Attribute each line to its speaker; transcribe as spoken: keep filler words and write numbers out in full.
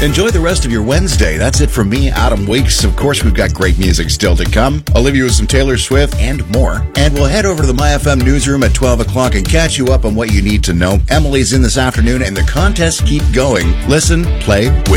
Speaker 1: Enjoy the rest of your Wednesday. That's it from me, Adam Weeks. Of course, we've got great music still to come. I'll leave you with some Taylor Swift and more. And we'll head over to the My F M newsroom at twelve o'clock and catch you up on what you need to know. Emily's in this afternoon, and the contests keep going. Listen, play, win.